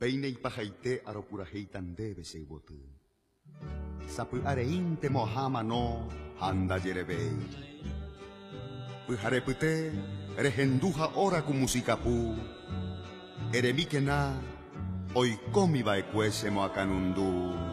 peine y pajaite aropuraheitan debe se botu. Sapu areinte mohama no handa yerebei. Pujarepute rehenduja ora ku musikapu. Eremikena oikomi baekwese mo akanundu.